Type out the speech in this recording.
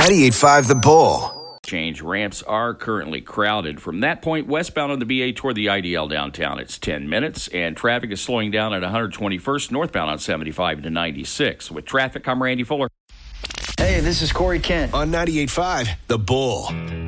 98.5 The Bull. Change ramps are currently crowded. From that point westbound on the BA toward the IDL downtown, it's 10 minutes, and traffic is slowing down at 121st northbound on 75 to 96. With traffic, I'm Randy Fuller. Hey, this is Corey Kent On 98.5 The Bull.